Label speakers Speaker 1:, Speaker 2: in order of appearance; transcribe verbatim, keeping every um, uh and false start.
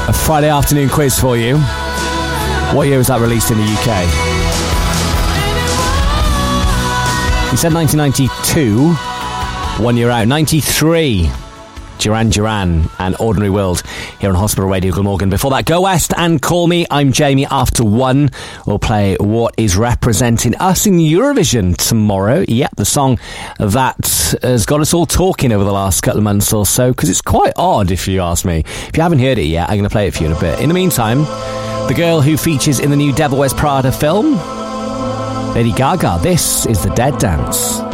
Speaker 1: A Friday afternoon quiz for you. What year was that released in the U K? You said nineteen ninety-two. One year out. ninety-three. Duran Duran and Ordinary World here on Hospital Radio Glamorgan. Before that, Go West and Call Me. I'm Jamie. After one, we'll play what is representing us in Eurovision tomorrow. Yep, the song that has got us all talking over the last couple of months or so, because it's quite odd, if you ask me. If you haven't heard it yet, I'm going to play it for you in a bit. In the meantime, the girl who features in the new Devil Wears Prada film, Lady Gaga. This is The Dead Dance.